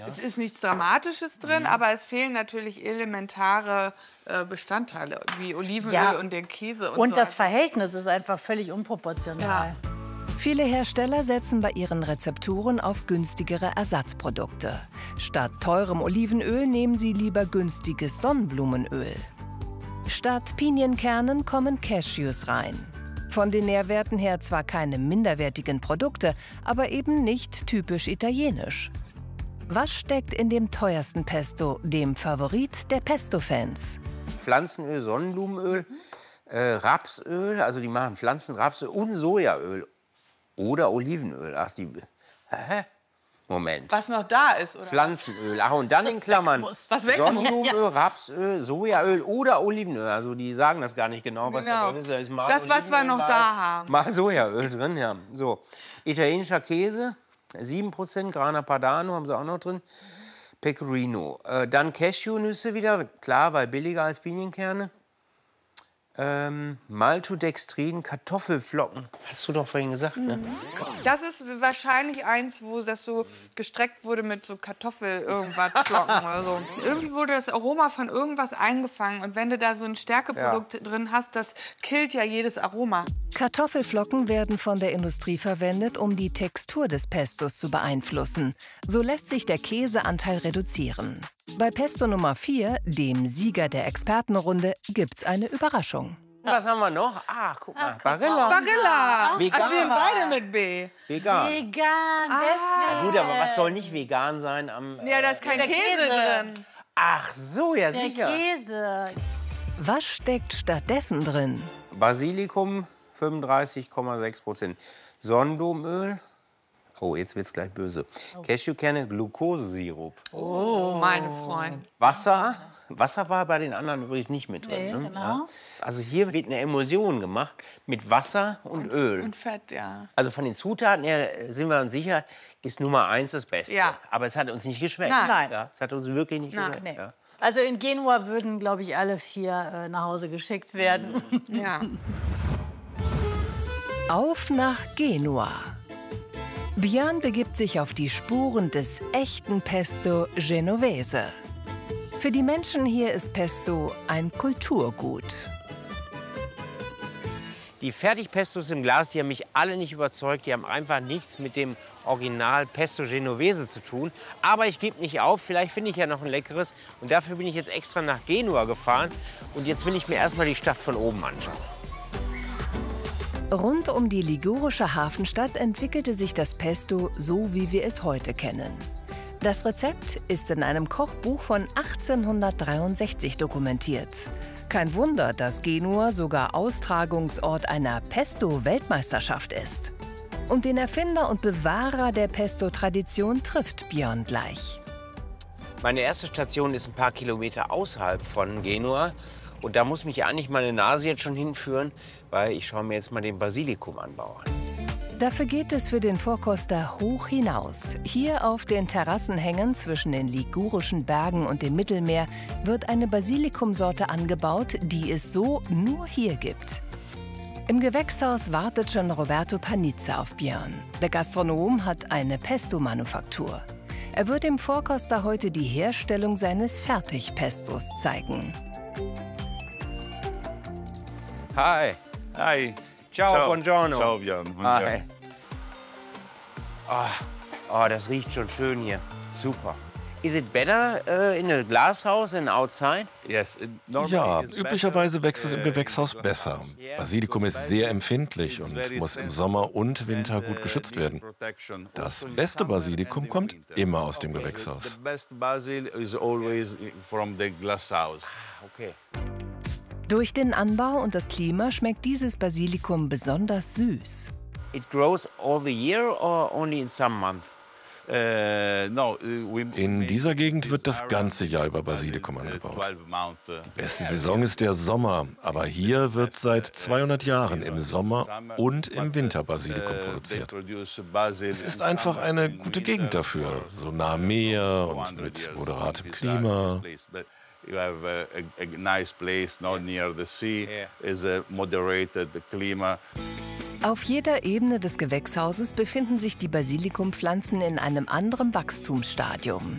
Es ist nichts Dramatisches drin, aber es fehlen natürlich elementare Bestandteile, wie Olivenöl und den Käse. Und das Verhältnis ist einfach völlig unproportional. Ja. Viele Hersteller setzen bei ihren Rezepturen auf günstigere Ersatzprodukte. Statt teurem Olivenöl nehmen sie lieber günstiges Sonnenblumenöl. Statt Pinienkernen kommen Cashews rein. Von den Nährwerten her zwar keine minderwertigen Produkte, aber eben nicht typisch italienisch. Was steckt in dem teuersten Pesto, dem Favorit der Pesto-Fans? Pflanzenöl, Sonnenblumenöl, Rapsöl, also die machen Pflanzenrapsöl und Sojaöl. Oder Olivenöl. Ach, Moment. Was noch da ist, oder? Pflanzenöl. Ach, und dann in Klammern Sonnenblumenöl, Rapsöl, Sojaöl oder Olivenöl. Also die sagen das gar nicht genau, was da drin ist. Da ist mal das, was wir noch da haben. Mal Sojaöl drin, ja. So. Italienischer Käse, 7%, Grana Padano haben sie auch noch drin. Pecorino. Dann Cashewnüsse wieder, klar, weil billiger als Pinienkerne. Maltodextrin, Kartoffelflocken. Hast du doch vorhin gesagt, ne? Das ist wahrscheinlich eins, wo das so gestreckt wurde mit so Kartoffel-Irgendwas-Flocken oder so. Irgendwie wurde das Aroma von irgendwas eingefangen. Und wenn du da so ein Stärkeprodukt drin hast, das killt ja jedes Aroma. Kartoffelflocken werden von der Industrie verwendet, um die Textur des Pestos zu beeinflussen. So lässt sich der Käseanteil reduzieren. Bei Pesto Nummer 4, dem Sieger der Expertenrunde, gibt's eine Überraschung. Was haben wir noch? Ah, guck mal, Barilla. Barilla. Vegan. Also wir sind beide mit B. Vegan. Vegan, Ja, gut, aber was soll nicht vegan sein am... Ja, da ist kein Käse drin. Ach so, ja sicher. Der Käse. Was steckt stattdessen drin? Basilikum, 35,6%. Sonnenblumenöl. Oh, jetzt wird's gleich böse. Cashewkerne, Glukosesirup. Oh, meine Freunde. Wasser. Wasser war bei den anderen übrigens nicht mit drin. Nee, Ne? genau. Ja. Also hier wird eine Emulsion gemacht mit Wasser und Öl. Und Fett, ja. Also von den Zutaten her sind wir uns sicher, ist Nummer 1 das Beste. Ja. Aber es hat uns nicht geschmeckt. Nein. Ja, es hat uns wirklich nicht geschmeckt. Nee. Ja. Also in Genua würden, glaube ich, alle 4 nach Hause geschickt werden. Ja. Auf nach Genua. Björn begibt sich auf die Spuren des echten Pesto Genovese. Für die Menschen hier ist Pesto ein Kulturgut. Die Fertigpestos im Glas, die haben mich alle nicht überzeugt. Die haben einfach nichts mit dem Original Pesto Genovese zu tun. Aber ich gebe nicht auf, vielleicht finde ich ja noch ein leckeres. Und dafür bin ich jetzt extra nach Genua gefahren. Und jetzt will ich mir erstmal die Stadt von oben anschauen. Rund um die ligurische Hafenstadt entwickelte sich das Pesto so, wie wir es heute kennen. Das Rezept ist in einem Kochbuch von 1863 dokumentiert. Kein Wunder, dass Genua sogar Austragungsort einer Pesto-Weltmeisterschaft ist. Und den Erfinder und Bewahrer der Pesto-Tradition trifft Björn gleich. Meine erste Station ist ein paar Kilometer außerhalb von Genua. Und da muss mich eigentlich meine Nase jetzt schon hinführen, weil ich schaue mir jetzt mal den Basilikumanbau an. Dafür geht es für den Vorkoster hoch hinaus. Hier auf den Terrassenhängen zwischen den ligurischen Bergen und dem Mittelmeer wird eine Basilikumsorte angebaut, die es so nur hier gibt. Im Gewächshaus wartet schon Roberto Panizza auf Björn. Der Gastronom hat eine Pesto-Manufaktur. Er wird dem Vorkoster heute die Herstellung seines Fertigpestos zeigen. Hi. Hi. Ciao, Ciao. buongiorno. Ciao, Björn. Hi. Oh, das riecht schon schön hier. Super. Is it better in a glasshouse than outside? Yes, Ja, üblicherweise wächst es im Gewächshaus besser. Basilikum ist sehr empfindlich und muss im Sommer und Winter gut geschützt werden. Das beste Basilikum kommt immer aus dem Gewächshaus. The best basil is always from the glass house. Okay. Durch den Anbau und das Klima schmeckt dieses Basilikum besonders süß. It grows all the year or only in some month? In dieser Gegend wird das ganze Jahr über Basilikum angebaut. Die beste Saison ist der Sommer, aber hier wird seit 200 Jahren im Sommer und im Winter Basilikum produziert. Es ist einfach eine gute Gegend dafür, so nah am Meer und mit moderatem Klima. You have a nice place, not near the sea, is a moderated clima. Auf jeder Ebene des Gewächshauses befinden sich die Basilikumpflanzen in einem anderen Wachstumsstadium.